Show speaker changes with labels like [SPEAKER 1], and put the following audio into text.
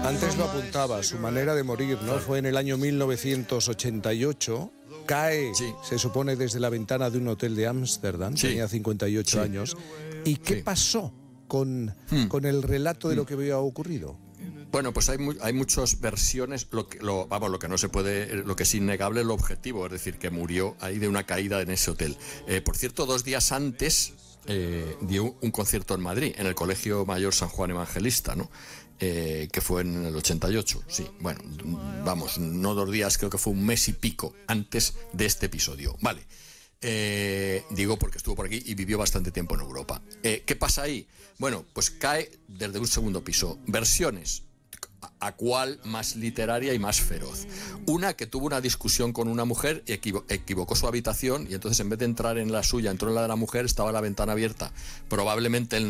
[SPEAKER 1] Antes lo apuntaba, su manera de morir, ¿no? Fue en el año 1988. Cae,
[SPEAKER 2] Sí.
[SPEAKER 1] se supone, desde la ventana de un hotel de Ámsterdam.
[SPEAKER 2] Sí.
[SPEAKER 1] Tenía 58
[SPEAKER 2] Sí.
[SPEAKER 1] años. ¿Y qué
[SPEAKER 2] Sí.
[SPEAKER 1] pasó con el relato de lo que había ocurrido?
[SPEAKER 2] Bueno, pues hay muchas versiones. Lo que no se puede, lo que es innegable es lo objetivo, es decir, que murió ahí de una caída en ese hotel. Por cierto, 2 días antes dio un concierto en Madrid, en el Colegio Mayor San Juan Evangelista, ¿no? Que fue en el 88. Sí, bueno, vamos, no 2 días, creo que fue un mes y pico antes de este episodio. Vale. Digo porque estuvo por aquí y vivió bastante tiempo en Europa. ¿Qué pasa ahí? Bueno, pues cae desde un segundo piso. Versiones. ¿A cuál más literaria y más feroz? Una que tuvo una discusión con una mujer y equivocó su habitación, y entonces en vez de entrar en la suya, entró en la de la mujer, estaba la ventana abierta. Probablemente él